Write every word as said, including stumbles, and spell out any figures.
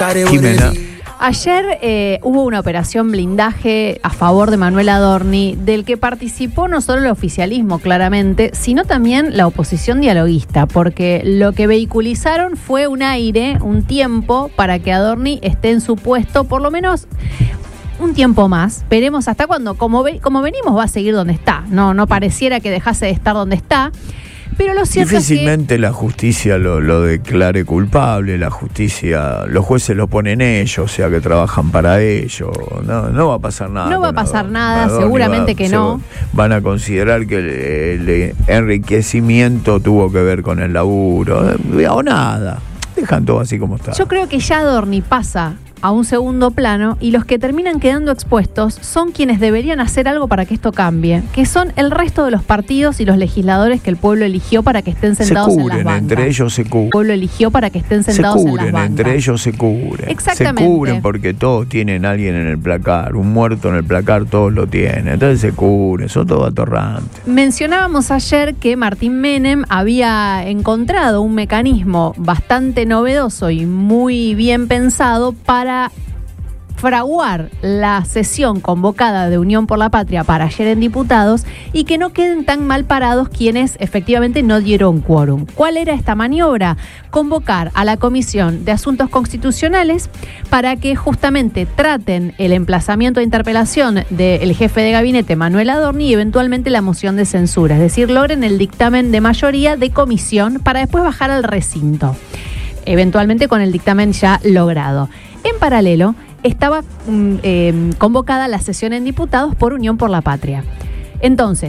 Jimena. Ayer eh, hubo una operación blindaje a favor de Manuel Adorni, del que participó no solo el oficialismo, claramente, sino también la oposición dialoguista, porque lo que vehiculizaron fue un aire, un tiempo, para que Adorni esté en su puesto, por lo menos un tiempo más. Veremos hasta cuándo. Como, ve, como venimos, va a seguir donde está. No, no pareciera que dejase de estar donde está. Pero lo cierto Difícilmente es que la justicia lo, lo declare culpable, la justicia, los jueces lo ponen ellos, o sea que trabajan para ellos, no, no va a pasar nada. No va a pasar Adorni. nada, Adorni seguramente va, que no. Van a considerar que el, el enriquecimiento tuvo que ver con el laburo, o nada, dejan todo así como está. Yo creo que ya Adorni pasa a un segundo plano y los que terminan quedando expuestos son quienes deberían hacer algo para que esto cambie, que son el resto de los partidos y los legisladores que el pueblo eligió para que estén sentados se cubren, en las bancas. Entre ellos se cubren. El pueblo eligió para que estén sentados se cubren, en las bancas. Entre ellos se cubren. Exactamente. Se cubren porque todos tienen a alguien en el placar, un muerto en el placar todos lo tienen, entonces se cubren, son todos atorrantes. Mencionábamos ayer que Martín Menem había encontrado un mecanismo bastante novedoso y muy bien pensado para fraguar la sesión convocada de Unión por la Patria para ayer en diputados y que no queden tan mal parados quienes efectivamente no dieron quórum. ¿Cuál era esta maniobra? Convocar a la Comisión de Asuntos Constitucionales para que justamente traten el emplazamiento de interpelación del jefe de gabinete Manuel Adorni y eventualmente la moción de censura, es decir, logren el dictamen de mayoría de comisión para después bajar al recinto, eventualmente con el dictamen ya logrado. En paralelo, estaba eh, convocada la sesión en diputados por Unión por la Patria. Entonces,